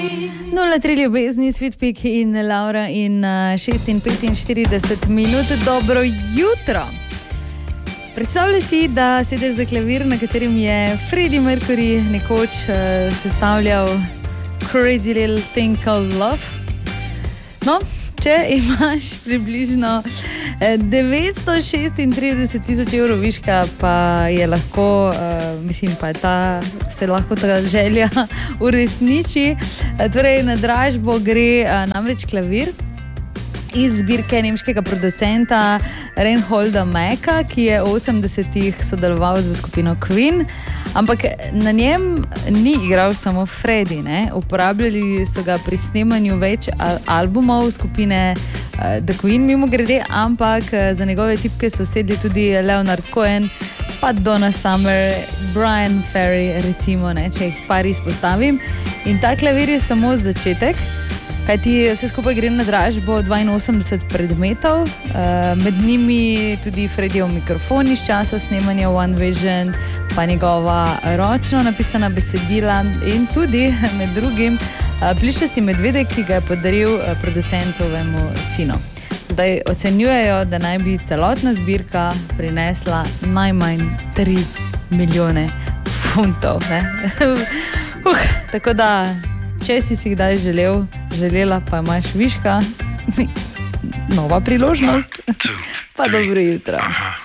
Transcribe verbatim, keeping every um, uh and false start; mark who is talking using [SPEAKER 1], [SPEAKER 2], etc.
[SPEAKER 1] nula tri ljubezni, Sweet Pig in Laura in šest in petinštirideset minut. Dobro jutro. Predstavljaj si, da sedeš za klavir, na katerem je Freddie Mercury nekoč uh, sestavljal Crazy Little Thing Called Love. No, če imaš približno devetsto šestintrideset tisoč evrov viška, pa je lahko, uh, mislim, pa je ta, se lahko ta želja uresniči. Uh, torej, na dražbo gre uh, namreč klavir iz zbirke nemškega producenta Reinholda Mecka, ki je v osemdesetih sodeloval z skupino Queen, ampak na njem ni igral samo Freddie, ne? Uporabljali so ga pri snemanju več al- albumov skupine uh, The Queen, mimo grede, ampak uh, za njegove tipke so sedli tudi Leonard Cohen, pa Donna Summer, Brian Ferry, recimo, ne? Če jih par izpostavim. In ta klavir je samo začetek, kajti vse skupaj gre na dražbo dvainosemdeset predmetov, uh, med njimi tudi Freddyjev mikrofon iz časa snemanja One Vision, pa njegova ročno napisana besedila in tudi med drugim uh, plišasti medvedek, ki ga je podaril uh, producentovemu sinu. Zdaj ocenjujejo, da naj bi celotna zbirka prinesla najmanj tri milijone funtov. Ne? uh, tako da, če si si kdaj želel, želela, pa imaš viška, nova priložnost, pa dobro jutro.